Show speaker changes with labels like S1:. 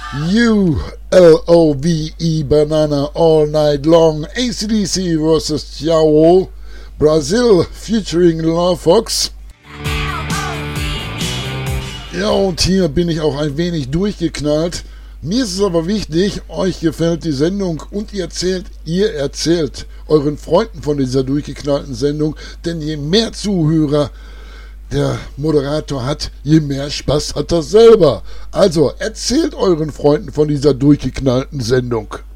S1: ULOVE Banana All Night Long, AC/DC vs. Jao, Brazil featuring Love Fox. Ja, und hier bin ich auch ein wenig durchgeknallt. Mir ist es aber wichtig, euch gefällt die Sendung und ihr erzählt euren Freunden von dieser durchgeknallten Sendung, denn je mehr Zuhörer der Moderator hat, je mehr Spaß hat er selber. Also erzählt euren Freunden von dieser durchgeknallten Sendung.